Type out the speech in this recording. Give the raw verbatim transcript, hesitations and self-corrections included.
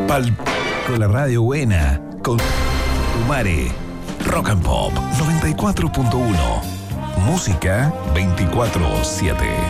Pal con la radio buena, con Umare. Rock and Pop noventa y cuatro punto uno. Música veinticuatro siete.